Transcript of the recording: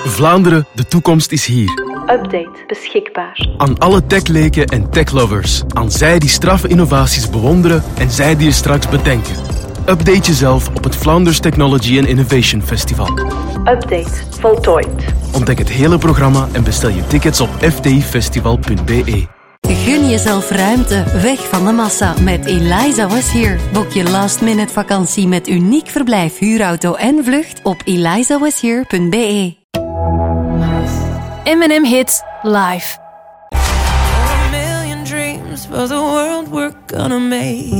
Vlaanderen, de toekomst is hier. Update beschikbaar. Aan alle techleken en techlovers. Aan zij die straffe innovaties bewonderen en zij die je straks bedenken. Update jezelf op het Flanders Technology and Innovation Festival. Update voltooid. Ontdek het hele programma en bestel je tickets op fdifestival.be. Gun jezelf ruimte, weg van de massa met Eliza Was Here. Boek je last-minute vakantie met uniek verblijf, huurauto en vlucht op elizawashere.be. M&M Hits Live. A million dreams for the world we're gonna make.